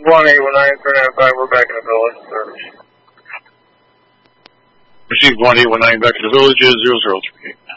1-819-395, we're back in the village service. Received 1-819 back to the village, 003.